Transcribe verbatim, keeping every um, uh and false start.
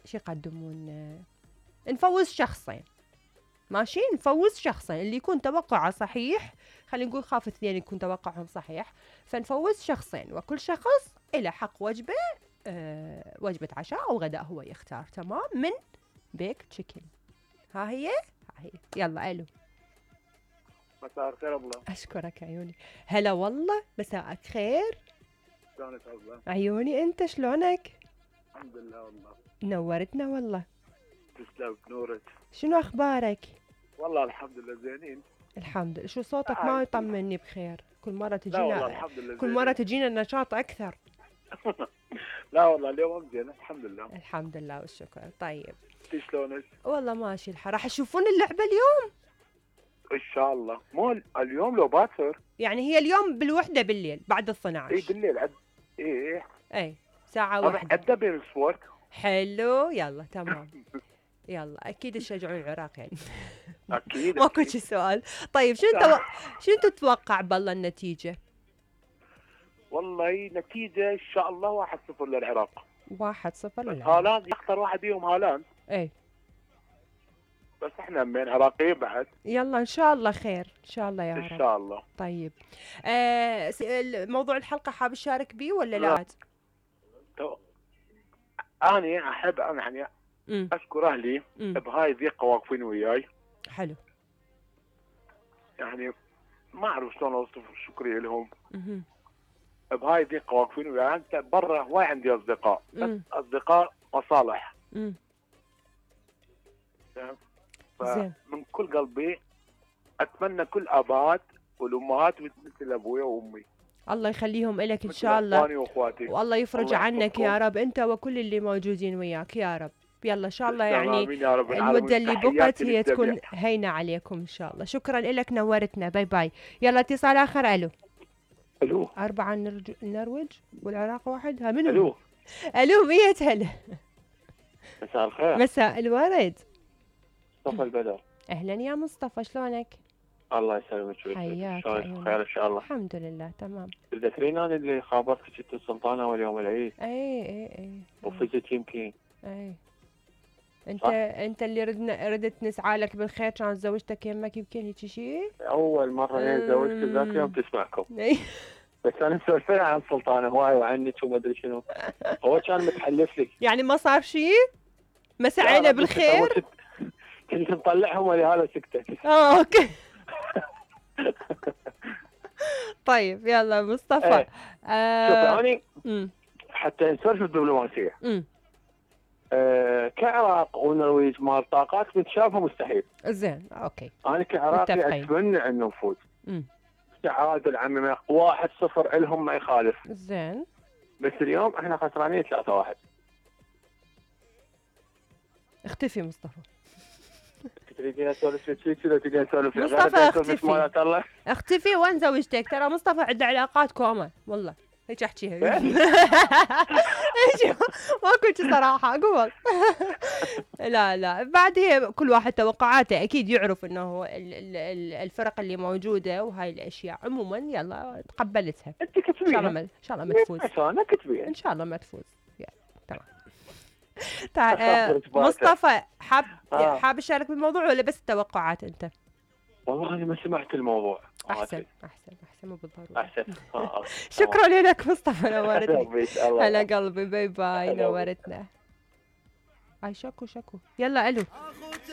شو يقدمون؟ نفوز شخصين، ماشي، نفوز شخصين، اللي يكون توقعه صحيح، خلينا نقول خاف اثنين يكون توقعهم صحيح، فنفوز شخصين وكل شخص إله حق وجبة، أه وجبة عشاء أو غداء هو يختار، تمام، من بيك تشيكن. ها هي ها هي يلا ألو. مساء الخير ابله. أشكرك عيوني. هلا والله، مساءك خير. شلونك ابله؟ عيوني أنت شلونك؟ الحمد لله والله. نورتنا والله. تسلم بنورك. شنو أخبارك؟ والله الحمد لله زينين. الحمد لله. شو صوتك ما يطمني بخير؟ كل مرة تجينا، لا والله الحمد لله كل مرة تجينا نشاط أكثر. لا والله اليوم زين الحمد لله. الحمد لله والشكر. طيب انت شلونك؟ والله ماشي الحال. راح تشوفون اللعبة اليوم؟ ان شاء الله. مو اليوم لو باكر؟ يعني هي اليوم بالوحدة بالليل بعد الاثنى عشر. اي بالليل عد. اي اي اي ساعة واحدة. عدى بين السبورت. حلو يلا تمام. يلا اكيد تشجعون العراق يعني. اكيد ماكو شي سؤال. طيب شنو تو... شنو تتوقع بالله النتيجة؟ والله نتيجة ان شاء الله واحد صفر للعراق. واحد صفر للعراق. هالاند يختار واحد فيهم هالاند. اي بس احنا من عراقيين بعد. يلا ان شاء الله خير ان شاء الله يا رب. ان شاء الله. طيب آه موضوع الحلقة حاب تشارك بيه ولا لا؟ لا. تو... انا احب انا يعني مم. اشكر اهلي مم. بهاي الضيقه واقفين وياي. حلو. يعني ما اعرف شلون اوصف شكري لهم. مم. بهاي الضيقه واقفين وياي. انت برا هواي عندي اصدقاء، بس اصدقاء مصالح. امم فمن كل قلبي اتمنى كل ابات والامهات مثل ابويا وامي. الله يخليهم لك ان شاء الله. اخواني واخواتي. والله يفرج الله عنك يا رب انت وكل اللي موجودين وياك يا رب. يلا ان شاء الله يعني المده اللي بقت هي تكون هينه عليكم ان شاء الله. شكرا لك نورتنا. باي باي. يلا اتصال اخر. الو الو. اربعه نرج... النرويج والعراق واحد. ها منو؟ الو الو مية هلا. مساء الخير. مساء الورد. مصطفى البدر. اهلا يا مصطفى شلونك؟ الله يسلمك. حياك. خير ان شاء الله. الحمد لله تمام. تذكرين انا اللي خابرتك ست السلطانه واليوم العيد؟ اي اي اي وفزت يمكن. اي انت صح؟ انت اللي ردنا ردت نسعى لك بالخير كانت زوجتك يمك يمكن هيك شيء؟ اول مره هي زوجتي ذاك اليوم تسمعكم. بس انا مسولفين عن سلطانه هواي وعنك وما ادري شنو. هو كان متحلف لك. يعني ما صار شيء؟ ما سعينا بالخير؟ كنت نطلعهم ولهذا سكتت. اه اوكي. طيب يلا مصطفى. ايه. آه شوف اني حتى نسولف الدبلوماسيه. آه كعراق ونرويج مال طاقات متشابهه مستحيل. زين اوكي. انا كعراقي اتمنى انه نفوز. تعادل عمي واحد صفر الهم ما يخالف. زين. بس اليوم احنا خسرانين ثلاثة واحد. اختفي مصطفى. تريدين اسولف لك ولا تريدين اسولف مصطفى اختفي. اختفي وين زوجتك؟ ترى مصطفى عنده علاقات كوما والله. هيك احكيها. ماكو صراحه قول. لا لا بعد هي كل واحد توقعاته اكيد يعرف انه الفرق اللي موجوده وهاي الاشياء. عموما يلا تقبلتها. انت كتبيها ان شاء الله ان شاء الله ما تفوز. انا كتبيها ان شاء الله ما تفوز. تمام. تعال مصطفى حاب آه. حاب تشارك بالموضوع ولا بس التوقعات انت؟ والله انا ما سمعت الموضوع. احسن احسن احسن مو بالضروره. احسن. آه. شكرا لك مصطفى نورتني. هلا قلبي. باي باي نورتنا. اي شكو شكو. يلا الو.